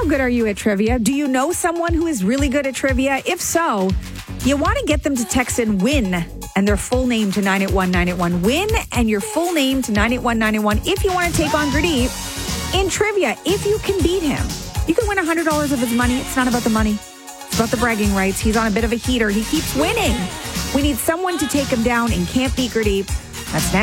good are you at trivia? Do you know someone who is really good at trivia? If so, you want to get them to text in WIN and their full name to 981-981. WIN and your full name to 981-981 if you want to take on Gurdeep in trivia. If you can beat him, you can win $100 of his money. It's not about the money. It's about the bragging rights. He's on a bit of a heater. He keeps winning. We need someone to take him down and can't beat Gurdeep. That's next.